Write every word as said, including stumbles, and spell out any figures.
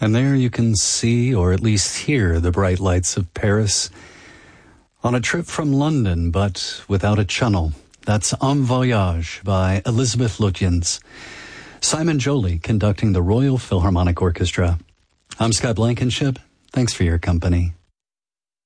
And there you can see, or at least hear, the bright lights of Paris on a trip from London, but without a channel. That's En Voyage by Elizabeth Lutyens. Simon Joly conducting the Royal Philharmonic Orchestra. I'm Scott Blankenship. Thanks for your company.